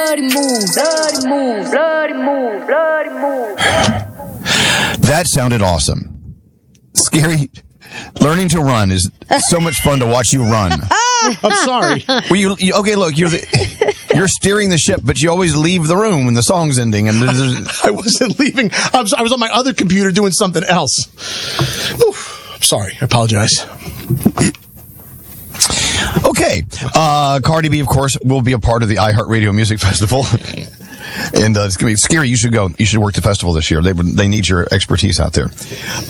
bloody move, bloody move, bloody move, bloody move. That sounded awesome. Scary. Learning to run is so much fun to watch you run. I'm sorry. Well, you okay, look, you're steering the ship, but you always leave the room when the song's ending. And I wasn't leaving. I was on my other computer doing something else. Oof. I'm sorry. I apologize. Okay. Cardi B, of course, will be a part of the iHeartRadio Music Festival. And it's going to be scary. You should go. You should work the festival this year. They need your expertise out there.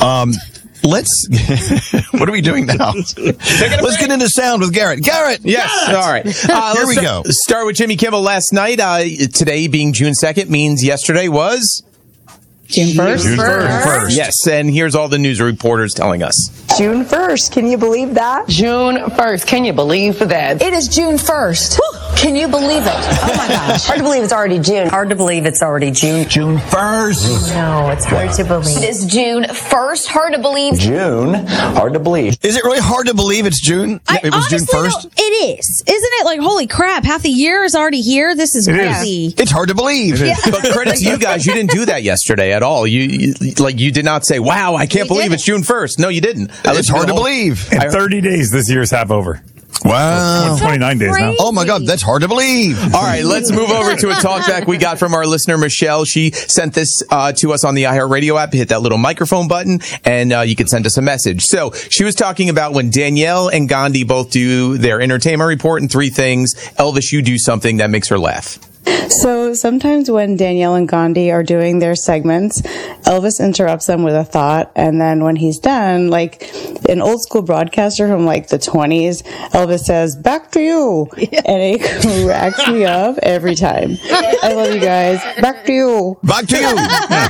What are we doing now? Let's get into sound with Garrett. Garrett! Yes. All right. Here we go. Start with Jimmy Kimmel last night. Today being June 2nd means yesterday was... June 1st? June 1st. Yes, and here's all the news reporters telling us. June 1st. Can you believe that? June 1st. Can you believe that? It is June 1st. Can you believe it? Oh my gosh. Hard to believe it's already June. Hard to believe it's already June. June 1st. No, it's hard to believe. It is June 1st. Hard to believe. June. Hard to believe. Is it really hard to believe it's June? It was June 1st? It is. Isn't it like, holy crap, half the year is already here? This is crazy. It's hard to believe. But credit to you guys, you didn't do that yesterday at all. You did not say, wow, I can't believe it's June 1st. No, you didn't. It's hard to believe. In 30 days, this year's half over. Wow. 29 days now. Oh, my God. That's hard to believe. All right, let's move over to a talkback we got from our listener, Michelle. She sent this to us on the iHeartRadio app. Hit that little microphone button, and you can send us a message. So she was talking about when Danielle and Gandhi both do their entertainment report and 3 things. Elvis, you do something that makes her laugh. So sometimes when Danielle and Gandhi are doing their segments, Elvis interrupts them with a thought, and then when he's done, like an old school broadcaster from like the 20s, Elvis says, "Back to you," and it cracks me up every time. I love you guys. Back to you. Back to you.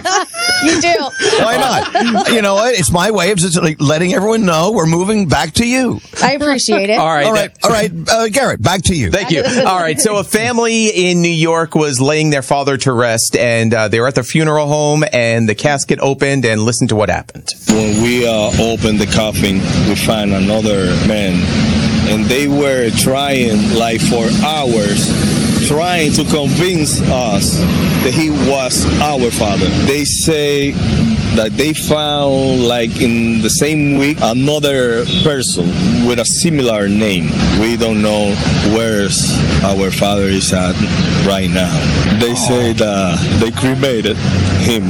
You do. Why not? You know what? It's my way of just like letting everyone know we're moving back to you. I appreciate it. All right. All right. Garrett, back to you. Thank you. All right. So a family in New York was laying their father to rest, and they were at the funeral home, and the casket opened, and listen to what happened. When we opened the coffin, we found another man, and they were trying like for hours, trying to convince us that he was our father. They say that they found, like in the same week, another person with a similar name. We don't know where our father is at right now. They say that they cremated him,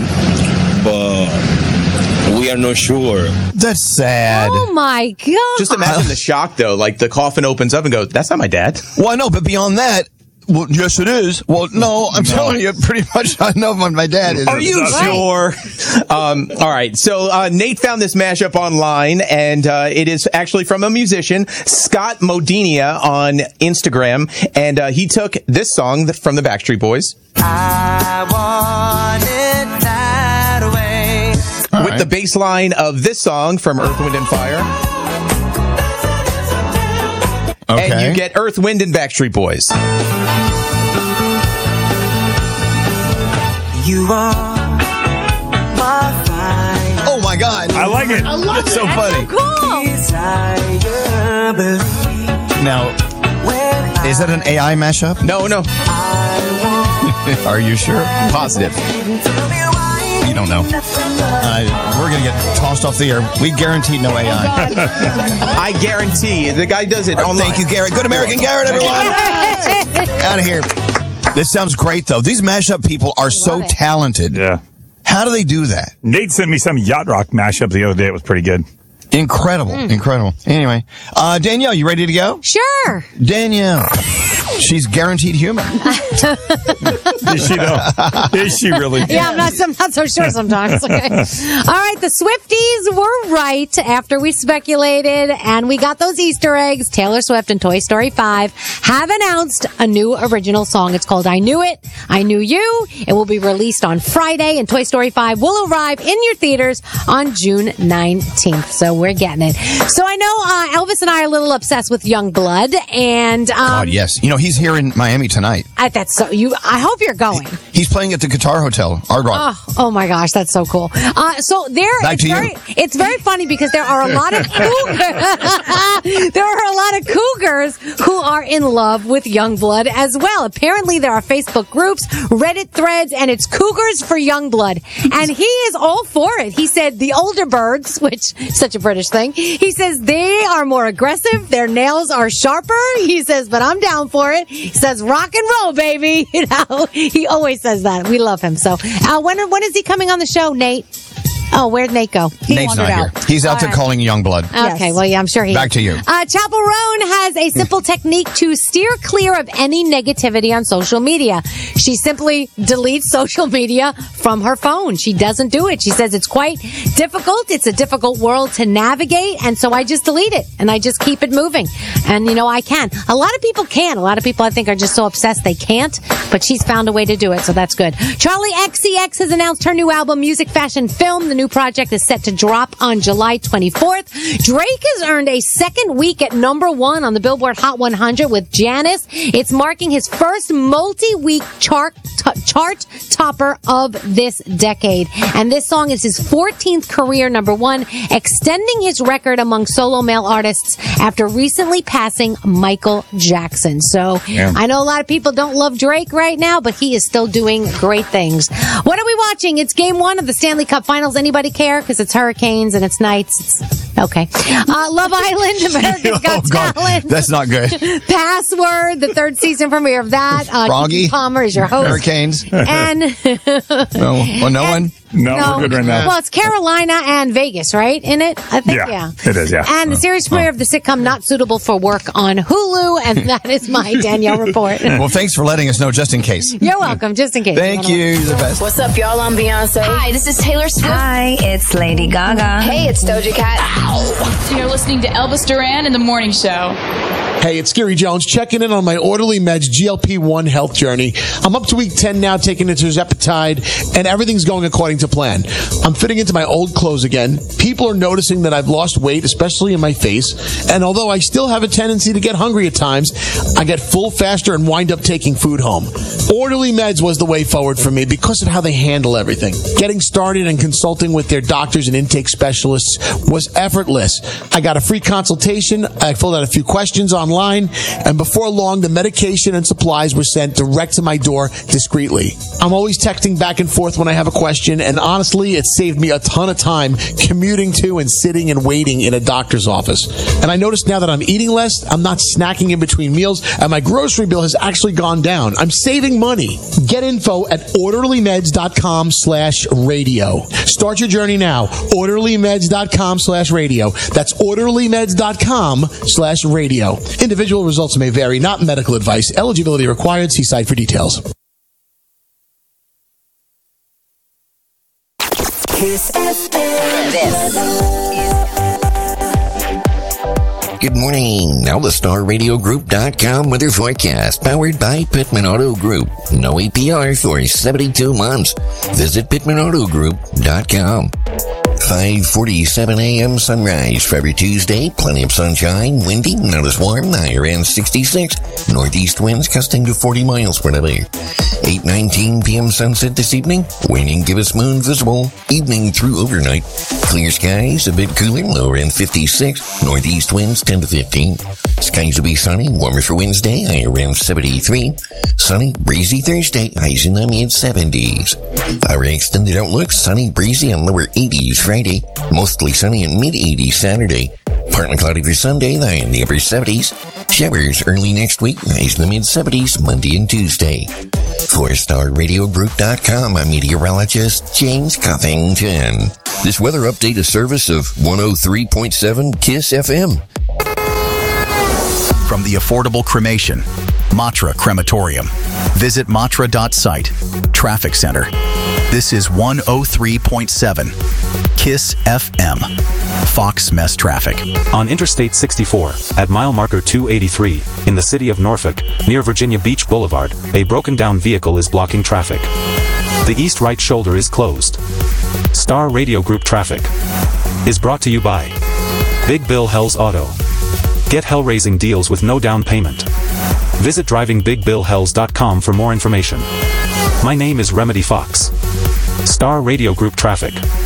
but we are not sure. That's sad. Oh, my God. Just imagine the shock, though. Like, the coffin opens up and goes, that's not my dad. Well, I know, but beyond that, well, yes, it is. Well, no, I'm telling you, pretty much I know what my dad is. Are you sure? All right. So Nate found this mashup online, and it is actually from a musician, Scott Modinia, on Instagram. And he took this song from the Backstreet Boys. I want it that way. With the bass line of this song from Earth, Wind, and Fire. Okay. And you get Earth, Wind, and Backstreet Boys. You are my fire. Oh, my God. I like it. I love it. So funny. Cool. Now, is that an AI mashup? No. Are you sure? Positive. You don't know. We're going to get tossed off the air. We guarantee no AI. I guarantee. The guy does it online. Thank you, Garrett. Good American Garrett, everyone. Out of here. This sounds great, though. These mashup people are so talented. Yeah. How do they do that? Nate sent me some yacht rock mashup the other day. It was pretty good. Incredible. Incredible. Anyway, Danielle, you ready to go? Sure. Danielle. She's guaranteed human. Is she, though? Is she really? Yeah, I'm not so sure sometimes. Okay. All right, the Swifties were right after we speculated, and we got those Easter eggs. Taylor Swift and Toy Story 5 have announced a new original song. It's called I Knew It, I Knew You. It will be released on Friday, and Toy Story 5 will arrive in your theaters on June 19th. So we're getting it. So I know Elvis and I are a little obsessed with Youngblood, and God, yes. You know, he's here in Miami tonight. I hope you're going. He's playing at the Guitar Hotel, Ard Rock. Oh my gosh, that's so cool. So it's very funny because there are a lot of cougars who are in love with Youngblood as well. Apparently, there are Facebook groups, Reddit threads, and it's Cougars for Youngblood. And he is all for it. He said the older birds, which is such a British thing, he says they are more aggressive, their nails are sharper. He says, but I'm down for it. He says, rock and roll, baby. You know, he always says that. We love him. So when is he coming on the show, Nate? Oh, where'd Nate go? Nate's not here. He's out there calling Youngblood. Okay, well, yeah, I'm sure he Back to you. Chapel Roan has a simple technique to steer clear of any negativity on social media. She simply deletes social media from her phone. She doesn't do it. She says it's quite difficult. It's a difficult world to navigate, and so I just delete it, and I just keep it moving. And, you know, I can. A lot of people can. A lot of people, I think, are just so obsessed they can't, but she's found a way to do it, so that's good. Charlie XCX has announced her new album, Music, Fashion, Film. The new project is set to drop on July 24th. Drake has earned a second week at #1 on the Billboard Hot 100 with Janice. It's marking his first multi-week chart topper of this decade. And this song is his 14th career #1, extending his record among solo male artists after recently passing Michael Jackson. So I know a lot of people don't love Drake right now, but he is still doing great things. What are we watching? It's game 1 of the Stanley Cup Finals. Anybody care? Because it's hurricanes and it's nights. It's okay. Love Island, America's Got Talent. That's not good. Password, the 3rd season premiere of that. Froggy Keke Palmer is your host. Hurricanes. And no one. No, we're good right now. Well, it's Carolina and Vegas, right? In it, I think. Yeah, it is. Yeah, and the series premiere of the sitcom Not Suitable for Work on Hulu, and that is my Danielle report. Well, thanks for letting us know, just in case. You're welcome, just in case. Thank you. You're the best. What's up, y'all? I'm Beyonce. Hi, this is Taylor Swift. Hi, it's Lady Gaga. Hey, it's Doja Cat. You're listening to Elvis Duran in the Morning Show. Hey, it's Scary Jones checking in on my Orderly Meds GLP-1 health journey. I'm up to week 10 now, taking tirzepatide, and everything's going according to plan. I'm fitting into my old clothes again. People are noticing that I've lost weight, especially in my face. And although I still have a tendency to get hungry at times, I get full faster and wind up taking food home. Orderly Meds was the way forward for me because of how they handle everything. Getting started and consulting with their doctors and intake specialists was effortless. I got a free consultation. I filled out a few questions online, and before long, the medication and supplies were sent direct to my door discreetly. I'm always texting back and forth when I have a question, and honestly, it saved me a ton of time commuting to and sitting and waiting in a doctor's office. And I noticed now that I'm eating less, I'm not snacking in between meals, and my grocery bill has actually gone down. I'm saving money. Get info at orderlymeds.com/radio. Start your journey now. orderlymeds.com/radio. That's orderlymeds.com/radio. Individual results may vary, not medical advice. Eligibility required. See site for details. Kiss FM. Good morning. Now the StarRadioGroup.com weather forecast, powered by Pittman Auto Group. No APR for 72 months. Visit PittmanAutoGroup.com. 5:47 a.m. sunrise for every Tuesday. Plenty of sunshine, windy, not as warm. High around 66. Northeast winds gusting to 40 miles per hour. 8:19 p.m. sunset this evening. Waning gibbous moon visible. Evening through overnight. Clear skies, a bit cooler, low around 56. Northeast winds 10 to 15. Skies will be sunny, warmer for Wednesday, high around 73. Sunny, breezy Thursday, highs in the mid-70s. Our extended outlook, sunny, breezy, and lower 80s Friday. Mostly sunny and mid-80s Saturday. Partly cloudy for Sunday, high in the upper 70s. Showers early next week, highs in the mid-70s Monday and Tuesday. For StarRadioGroup.com, I'm meteorologist James Covington. This weather update is service of 103.7 KISS FM. From the affordable cremation, Matra Crematorium. Visit matra.site. Traffic Center. This is 103.7 KISS FM. Fox Mess Traffic. On Interstate 64, at mile marker 283, in the city of Norfolk, near Virginia Beach Boulevard, a broken-down vehicle is blocking traffic. The east right shoulder is closed. Star Radio Group Traffic is brought to you by Big Bill Hells Auto. Get hell-raising deals with no down payment. Visit DrivingBigBillHells.com for more information. My name is Remedy Fox. Star Radio Group Traffic.